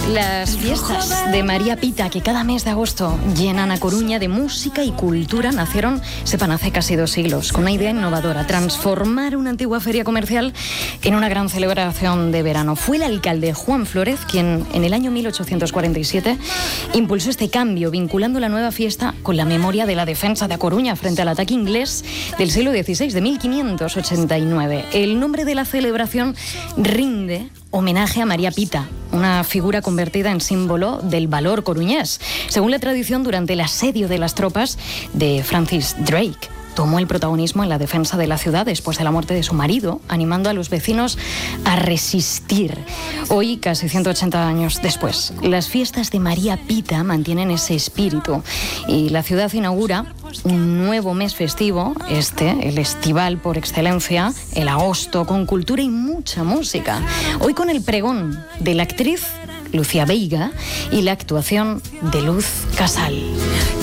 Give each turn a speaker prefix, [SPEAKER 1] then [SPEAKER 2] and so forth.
[SPEAKER 1] Las fiestas de María Pita, que cada mes de agosto llenan a Coruña de música y cultura, nacieron, sepan, hace casi 2 siglos, con una idea innovadora: transformar una antigua feria comercial en una gran celebración de verano. Fue el alcalde Juan Flórez quien, en el año 1847, impulsó este cambio, vinculando la nueva fiesta con la memoria de la defensa de A Coruña frente al ataque inglés del siglo XVI, de 1589. El nombre de la celebración rinde homenaje a María Pita, una figura convertida en símbolo del valor coruñés. Según la tradición, durante el asedio de las tropas de Francis Drake, tomó el protagonismo en la defensa de la ciudad después de la muerte de su marido, animando a los vecinos a resistir. Hoy, casi 180 años después, las fiestas de María Pita mantienen ese espíritu y la ciudad inaugura un nuevo mes festivo, el estival por excelencia, el agosto, con cultura y mucha música. Hoy con el pregón de la actriz Lucía Veiga y la actuación de Luz Casal.